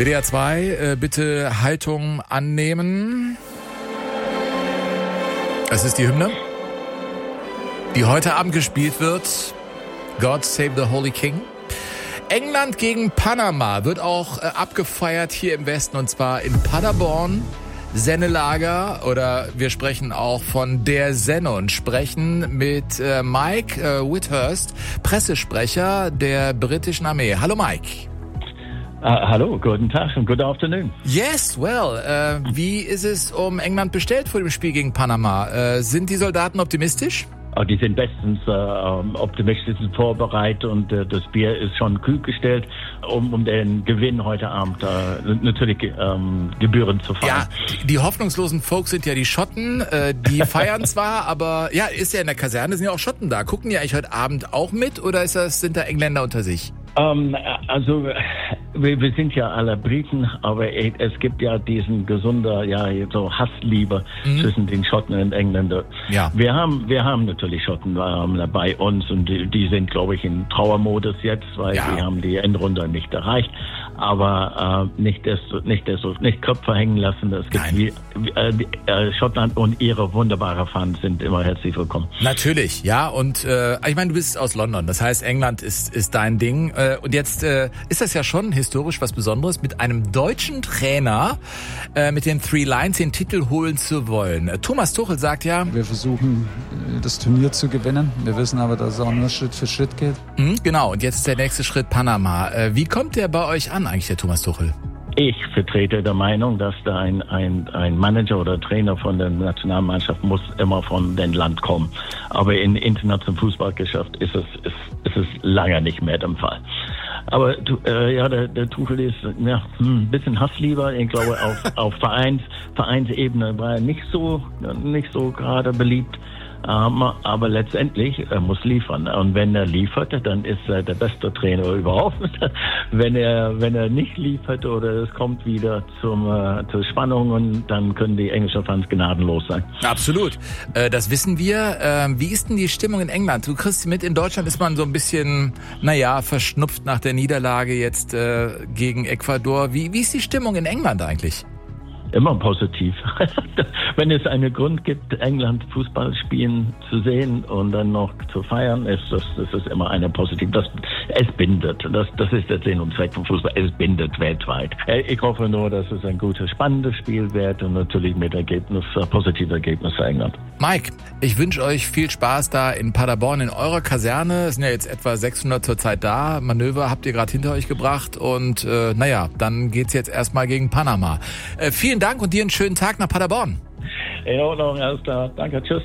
WDR 2, bitte Haltung annehmen. Das ist die Hymne, die heute Abend gespielt wird. God Save the Holy King. England gegen Panama wird auch abgefeiert hier im Westen, und zwar in Paderborn. Sennelager, oder wir sprechen auch von der Senne und sprechen mit Mike Whithurst, Pressesprecher der britischen Armee. Hallo Mike. Hallo, guten Tag und good afternoon. Yes, well, wie ist es um England bestellt vor dem Spiel gegen Panama? Sind die Soldaten optimistisch? Die sind bestens optimistisch vorbereitet und das Bier ist schon kühl gestellt, um den Gewinn heute Abend natürlich gebührend zu feiern. Ja, die hoffnungslosen Folks sind ja die Schotten, die feiern zwar, aber ja, ist ja in der Kaserne, sind ja auch Schotten da. Gucken die eigentlich heute Abend auch mit, oder sind da Engländer unter sich? Also wir sind ja alle Briten, aber es gibt ja diesen so Hassliebe zwischen den Schotten und Engländern. Ja. Wir haben natürlich Schotten bei uns und die sind, glaube ich, in Trauermodus jetzt, weil die haben die Endrunde nicht erreicht. Aber nicht Köpfe hängen lassen. Es gibt Schottland und ihre wunderbaren Fans sind immer herzlich willkommen. Natürlich, ja. Und ich meine, du bist aus London, das heißt, England ist dein Ding. Und jetzt ist das ja schon historisch was Besonderes, mit einem deutschen Trainer mit den Three Lions den Titel holen zu wollen. Thomas Tuchel sagt ja, wir versuchen, das Turnier zu gewinnen. Wir wissen aber, dass es auch nur Schritt für Schritt geht. Genau, und jetzt ist der nächste Schritt Panama. Wie kommt der bei euch an eigentlich, der Thomas Tuchel? Ich vertrete der Meinung, dass da ein Manager oder Trainer von der Nationalmannschaft muss immer von dem Land kommen. Aber in internationalem Fußballgeschäft ist es lange nicht mehr der Fall. Aber der Tuchel ist ein bisschen Hasslieber. Ich glaube, auf Vereinsebene war er nicht so gerade beliebt. Aber letztendlich muss liefern. Und wenn er liefert, dann ist er der beste Trainer überhaupt. Wenn er nicht liefert oder es kommt wieder zur Spannung, und dann können die englischen Fans gnadenlos sein. Absolut. Das wissen wir. Wie ist denn die Stimmung in England? Du kriegst mit, in Deutschland ist man so ein bisschen, verschnupft nach der Niederlage jetzt gegen Ecuador. Wie ist die Stimmung in England eigentlich? Immer positiv. Wenn es einen Grund gibt, England Fußball spielen zu sehen und dann noch zu feiern, ist das immer eine positiv. Es bindet. Das ist der Sinn und Zweck vom Fußball. Es bindet weltweit. Ich hoffe nur, dass es ein gutes, spannendes Spiel wird und natürlich mit positives Ergebnis für England. Mike, ich wünsche euch viel Spaß da in Paderborn in eurer Kaserne. Es sind ja jetzt etwa 600 zurzeit da. Manöver habt ihr gerade hinter euch gebracht und dann geht's jetzt erstmal gegen Panama. Vielen Dank und dir einen schönen Tag nach Paderborn. In Ordnung, alles klar. Danke, tschüss.